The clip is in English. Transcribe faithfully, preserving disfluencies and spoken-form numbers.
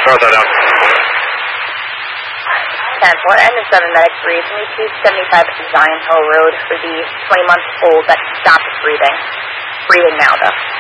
Throw that out. ten four, N seven medic three, two seventy-five Zion Hill Road for the twenty-month-old that stopped breathing. Breathing now, though.